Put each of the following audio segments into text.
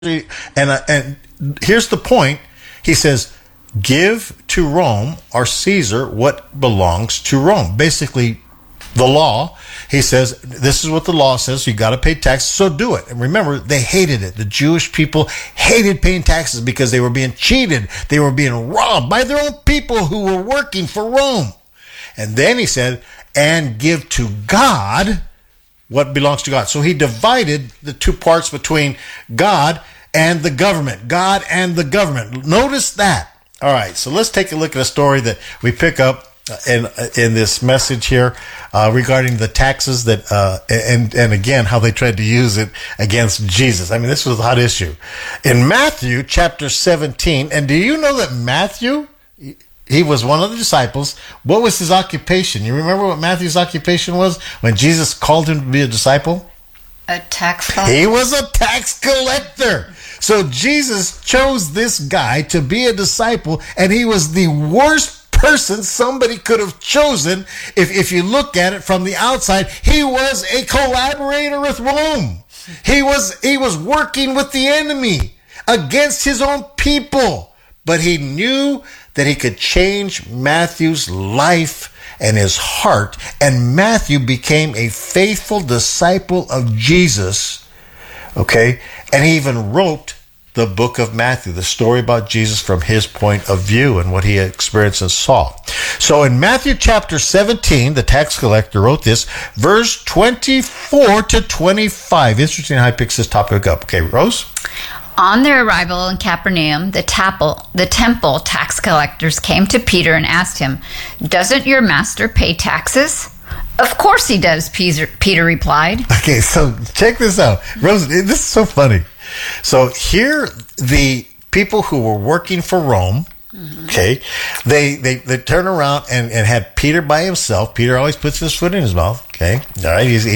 And here's the point. He says, give to Rome or Caesar what belongs to Rome. Basically, the law. He says, this is what the law says. You got to pay taxes, so do it. And remember, they hated it. The Jewish people hated paying taxes because they were being cheated. They were being robbed by their own people who were working for Rome. And then he said, and give to God what belongs to God. So he divided the two parts between God and the government. God and the government. Notice that. All right, so let's take a look at a story that we pick up in this message here regarding the taxes that and again how they tried to use it against Jesus. I mean, this was a hot issue in Matthew chapter 17. And do you know that Matthew, he was one of the disciples? What was his occupation? You remember what Matthew's occupation was when Jesus called him to be a disciple? A tax collector. He was a tax collector. So Jesus chose this guy to be a disciple, and he was the worst person somebody could have chosen. If you look at it from the outside, he was a collaborator with Rome. He was working with the enemy against his own people. But he knew that he could change Matthew's life and his heart, and Matthew became a faithful disciple of Jesus. Okay? And he even wrote the book of Matthew, the story about Jesus from his point of view and what he experienced and saw. So in Matthew chapter 17, the tax collector wrote this, verse 24 to 25. Interesting how he picks this topic up. Okay, Rose? On their arrival in Capernaum, the temple tax collectors came to Peter and asked him, "Doesn't your master pay taxes?" "Of course he does," Peter replied. Okay, so check this out. Rose, this is so funny. So here, the people who were working for Rome, okay, they turn around and had Peter by himself. Peter always puts his foot in his mouth. Okay, all right. He's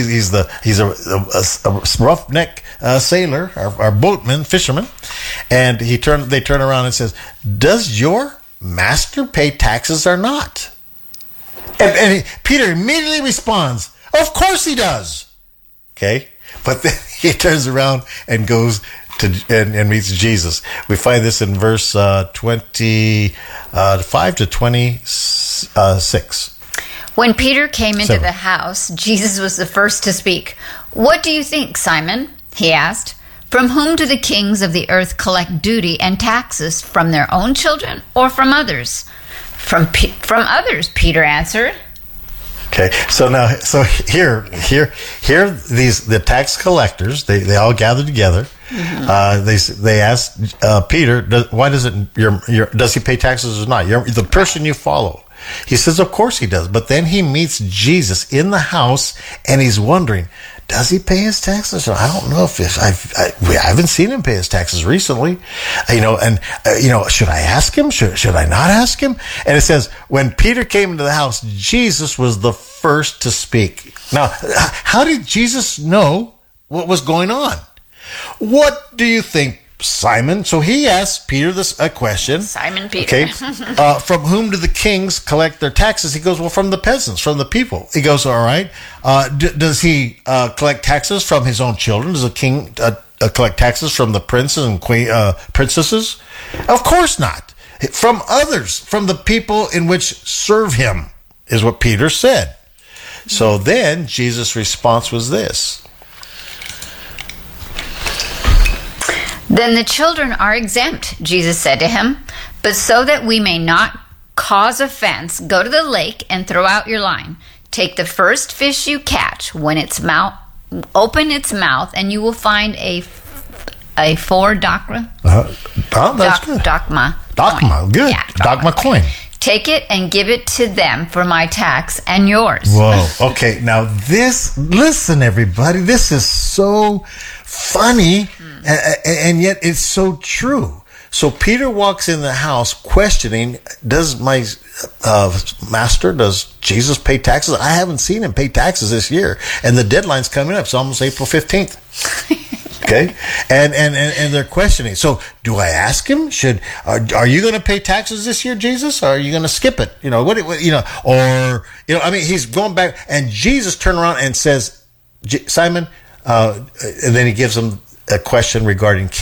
a roughneck sailor, or boatman, fisherman, and they turn around and says, "Does your master pay taxes or not?" And Peter immediately responds, "Of course he does." Okay, but then he turns around and goes and meets Jesus. We find this in verse 25 to 26. When Peter came into the house, Jesus was the first to speak. "What do you think, Simon?" he asked. "From whom do the kings of the earth collect duty and taxes? From their own children or from others?" From others," Peter answered. Okay, so here, the tax collectors, they all gathered together. They asked Peter, does he pay taxes or not? The person you follow. He says, of course he does. But then he meets Jesus in the house, and he's wondering, does he pay his taxes? I don't know if I haven't seen him pay his taxes recently. Should I ask him? Should I not ask him? And it says, when Peter came into the house, Jesus was the first to speak. Now, how did Jesus know what was going on? What do you think, Simon? So he asked Peter a question. Simon Peter. Okay. From whom do the kings collect their taxes? He goes, well, from the peasants, from the people. He goes, all right. Does he collect taxes from his own children? Does a king collect taxes from the princes and princesses? Of course not. From others, from the people in which serve him, is what Peter said. So then Jesus' response was this. "Then the children are exempt," Jesus said to him. "But so that we may not cause offense, go to the lake and throw out your line. Take the first fish you catch. When open its mouth, and you will find a 4 drachma. That's good. Drachma. Drachma, good. Yeah, Drachma coin. Take it and give it to them for my tax and yours." Whoa. Okay. Now listen, everybody. This is so funny, and yet it's so true. So Peter walks in the house questioning, does my master, does Jesus pay taxes? I haven't seen him pay taxes this year. And the deadline's coming up. It's almost April 15th. Okay, and they're questioning. So, do I ask him? Are you going to pay taxes this year, Jesus, or are you going to skip it? He's going back, and Jesus turned around and says, Simon, and then he gives him question regarding